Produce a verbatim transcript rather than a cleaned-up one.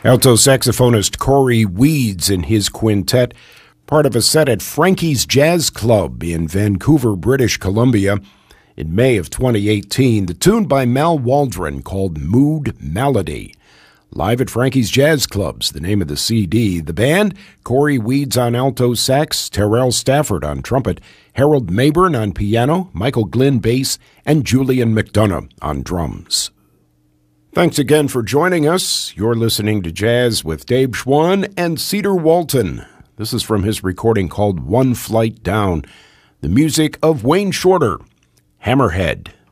Alto saxophonist Corey Weeds and his quintet, part of a set at Frankie's Jazz Club in Vancouver, British Columbia. In May of twenty eighteen, the tune by Mal Waldron called Mood Malady. Live at Frankie's Jazz Club's the name of the C D. The band, Corey Weeds on alto sax, Terrell Stafford on trumpet, Harold Mayburn on piano, Michael Glynn bass, and Julian McDonough on drums. Thanks again for joining us. You're listening to Jazz with Dave Schwann and Cedar Walton. This is from his recording called One Flight Down, the music of Wayne Shorter, Hammerhead.